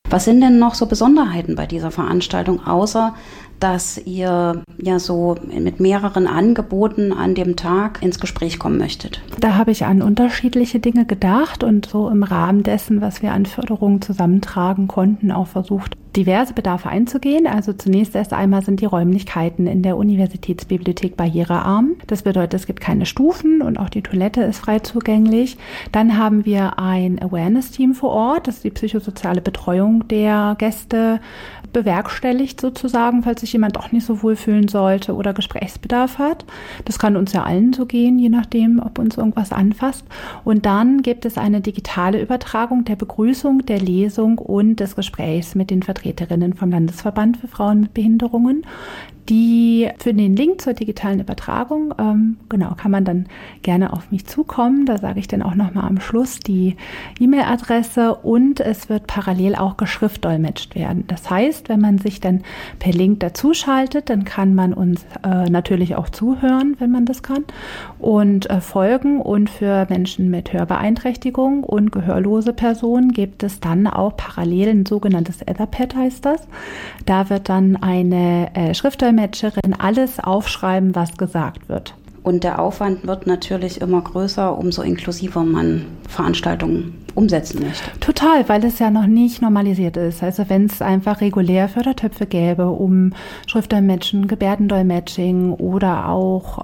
Was sind denn noch so Besonderheiten bei dieser Veranstaltung, außer dass ihr ja so mit mehreren Angeboten an dem Tag ins Gespräch kommen möchtet? Da habe ich an unterschiedliche Dinge gedacht und so im Rahmen dessen, was wir an Förderungen zusammentragen konnten, auch versucht, diverse Bedarfe einzugehen. Also zunächst erst einmal sind die Räumlichkeiten in der Universitätsbibliothek barrierearm. Das bedeutet, es gibt keine Stufen und auch die Toilette ist frei zugänglich. Dann haben wir ein Awareness-Team vor Ort, das die psychosoziale Betreuung der Gäste bewerkstelligt sozusagen, falls sich jemand auch nicht so wohl fühlen sollte oder Gesprächsbedarf hat. Das kann uns ja allen so gehen, je nachdem, ob uns irgendwas anfasst. Und dann gibt es eine digitale Übertragung der Begrüßung, der Lesung und des Gesprächs mit den Vertreterinnen vom Landesverband für Frauen mit Behinderungen. Die für den Link zur digitalen Übertragung, kann man dann gerne auf mich zukommen. Da sage ich dann auch nochmal am Schluss die E-Mail-Adresse und es wird parallel auch geschriftdolmetscht werden. Das heißt, wenn man sich dann per Link dazuschaltet, dann kann man uns natürlich auch zuhören, wenn man das kann, und folgen. Und für Menschen mit Hörbeeinträchtigung und gehörlose Personen gibt es dann auch parallel ein sogenanntes Etherpad, heißt das. Da wird dann eine Schriftdolmetscherin alles aufschreiben, was gesagt wird. Und der Aufwand wird natürlich immer größer, umso inklusiver man Veranstaltungen umsetzen möchte. Total, weil es ja noch nicht normalisiert ist. Also wenn es einfach regulär Fördertöpfe gäbe, um Schriftdolmetschen, Gebärdendolmetsching oder auch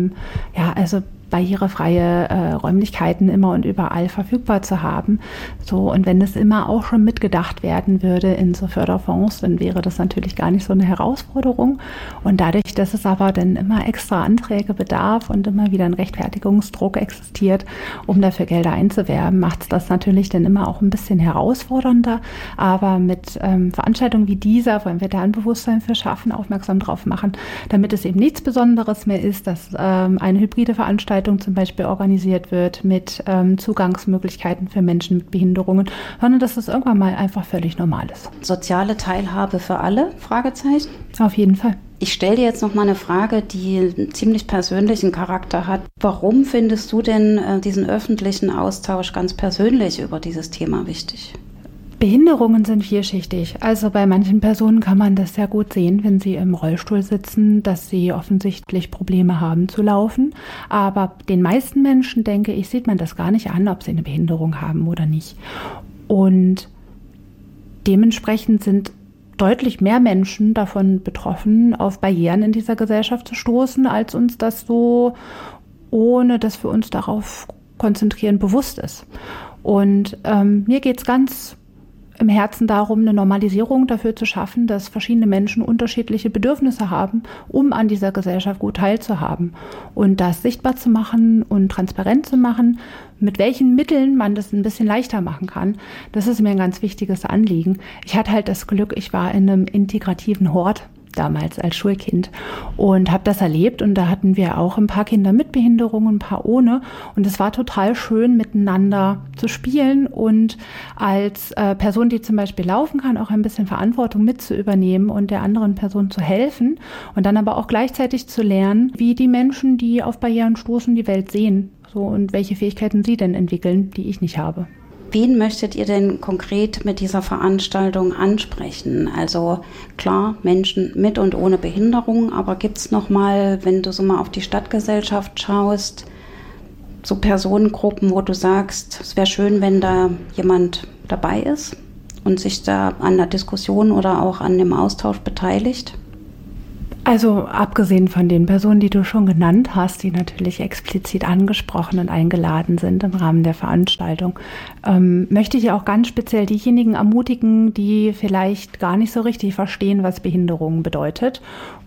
barrierefreie Räumlichkeiten immer und überall verfügbar zu haben. So, und wenn es immer auch schon mitgedacht werden würde in so Förderfonds, dann wäre das natürlich gar nicht so eine Herausforderung. Und dadurch, dass es aber dann immer extra Anträge bedarf und immer wieder ein Rechtfertigungsdruck existiert, um dafür Gelder einzuwerben, macht es das natürlich dann immer auch ein bisschen herausfordernder. Aber mit Veranstaltungen wie dieser wollen wir da ein Bewusstsein für schaffen, aufmerksam drauf machen, damit es eben nichts Besonderes mehr ist, dass eine hybride Veranstaltung zum Beispiel organisiert wird mit Zugangsmöglichkeiten für Menschen mit Behinderungen, sondern dass das irgendwann mal einfach völlig normal ist. Soziale Teilhabe für alle? Fragezeichen? Auf jeden Fall. Ich stelle dir jetzt noch mal eine Frage, die einen ziemlich persönlichen Charakter hat. Warum findest du denn diesen öffentlichen Austausch ganz persönlich über dieses Thema wichtig? Behinderungen sind vielschichtig. Also bei manchen Personen kann man das sehr gut sehen, wenn sie im Rollstuhl sitzen, dass sie offensichtlich Probleme haben zu laufen. Aber den meisten Menschen, denke ich, sieht man das gar nicht an, ob sie eine Behinderung haben oder nicht. Und dementsprechend sind deutlich mehr Menschen davon betroffen, auf Barrieren in dieser Gesellschaft zu stoßen, als uns das so, ohne dass wir uns darauf konzentrieren, bewusst ist. Und mir geht es ganz im Herzen darum, eine Normalisierung dafür zu schaffen, dass verschiedene Menschen unterschiedliche Bedürfnisse haben, um an dieser Gesellschaft gut teilzuhaben. Und das sichtbar zu machen und transparent zu machen, mit welchen Mitteln man das ein bisschen leichter machen kann, das ist mir ein ganz wichtiges Anliegen. Ich hatte halt das Glück, ich war in einem integrativen Hort damals als Schulkind und habe das erlebt, und da hatten wir auch ein paar Kinder mit Behinderungen, ein paar ohne, und es war total schön, miteinander zu spielen und als Person, die zum Beispiel laufen kann, auch ein bisschen Verantwortung mit zu übernehmen und der anderen Person zu helfen und dann aber auch gleichzeitig zu lernen, wie die Menschen, die auf Barrieren stoßen, die Welt sehen, so, und welche Fähigkeiten sie denn entwickeln, die ich nicht habe. Wen möchtet ihr denn konkret mit dieser Veranstaltung ansprechen? Also klar, Menschen mit und ohne Behinderung, aber gibt es nochmal, wenn du so mal auf die Stadtgesellschaft schaust, so Personengruppen, wo du sagst, es wäre schön, wenn da jemand dabei ist und sich da an der Diskussion oder auch an dem Austausch beteiligt? Also abgesehen von den Personen, die du schon genannt hast, die natürlich explizit angesprochen und eingeladen sind im Rahmen der Veranstaltung, möchte ich auch ganz speziell diejenigen ermutigen, die vielleicht gar nicht so richtig verstehen, was Behinderung bedeutet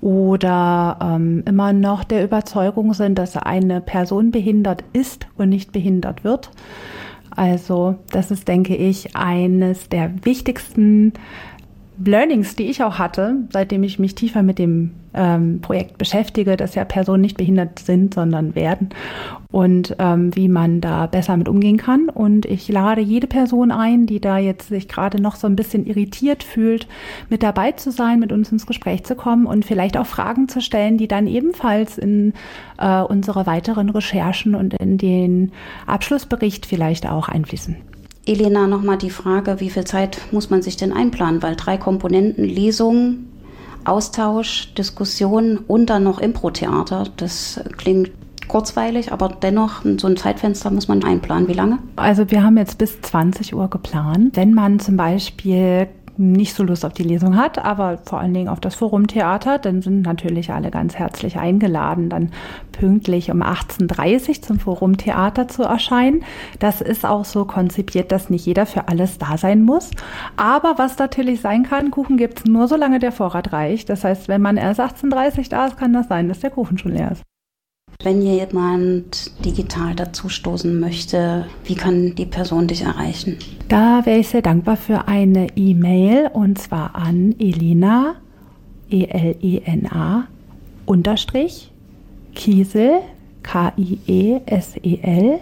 oder immer noch der Überzeugung sind, dass eine Person behindert ist und nicht behindert wird. Also das ist, denke ich, eines der wichtigsten Learnings, die ich auch hatte, seitdem ich mich tiefer mit dem Projekt beschäftige, dass ja Personen nicht behindert sind, sondern werden, und wie man da besser mit umgehen kann. Und ich lade jede Person ein, die da jetzt sich gerade noch so ein bisschen irritiert fühlt, mit dabei zu sein, mit uns ins Gespräch zu kommen und vielleicht auch Fragen zu stellen, die dann ebenfalls in unsere weiteren Recherchen und in den Abschlussbericht vielleicht auch einfließen. Elena, nochmal die Frage, wie viel Zeit muss man sich denn einplanen? Weil 3 Komponenten, Lesung, Austausch, Diskussion und dann noch Impro-Theater, das klingt kurzweilig, aber dennoch, so ein Zeitfenster muss man einplanen. Wie lange? Also wir haben jetzt bis 20 Uhr geplant. Wenn man zum Beispiel nicht so Lust auf die Lesung hat, aber vor allen Dingen auf das Forumtheater, dann sind natürlich alle ganz herzlich eingeladen, dann pünktlich um 18:30 Uhr zum Forumtheater zu erscheinen. Das ist auch so konzipiert, dass nicht jeder für alles da sein muss. Aber was natürlich sein kann, Kuchen gibt es nur, solange der Vorrat reicht. Das heißt, wenn man erst 18:30 Uhr da ist, kann das sein, dass der Kuchen schon leer ist. Wenn jemand digital dazustoßen möchte, wie kann die Person dich erreichen? Da wäre ich sehr dankbar für eine E-Mail, und zwar an Elena, ELENA, Kiesel, KIESEL,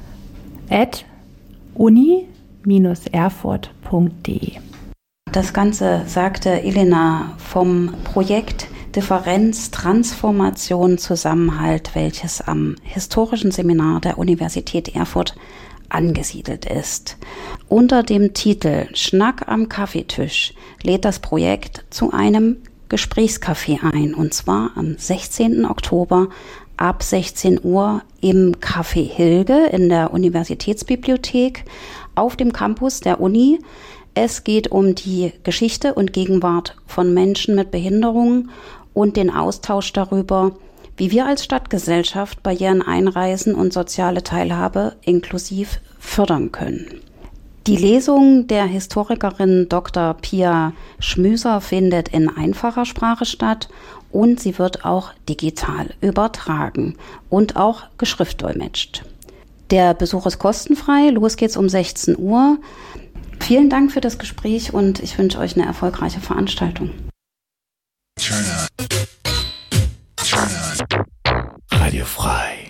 @uni-erfurt.de. Das Ganze sagte Elena vom Projekt Differenz, Transformation, Zusammenhalt, welches am Historischen Seminar der Universität Erfurt angesiedelt ist. Unter dem Titel Schnack am Kaffeetisch lädt das Projekt zu einem Gesprächscafé ein, und zwar am 16. Oktober ab 16 Uhr im Café Hilge in der Universitätsbibliothek auf dem Campus der Uni. Es geht um die Geschichte und Gegenwart von Menschen mit Behinderungen und den Austausch darüber, wie wir als Stadtgesellschaft Barrieren einreißen und soziale Teilhabe inklusiv fördern können. Die Lesung der Historikerin Dr. Pia Schmüser findet in einfacher Sprache statt und sie wird auch digital übertragen und auch geschriftdolmetscht. Der Besuch ist kostenfrei, los geht's um 16 Uhr. Vielen Dank für das Gespräch und ich wünsche euch eine erfolgreiche Veranstaltung. Radio frei.